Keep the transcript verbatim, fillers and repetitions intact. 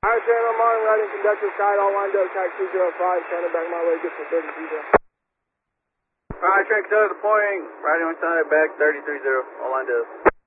Alright, Train on morning, riding conductor side, all lined up, track two zero five, turning back my way, good for thirty-three zero. Alright, train conductor, pointing, riding on side, back thirty-three zero, all lined up.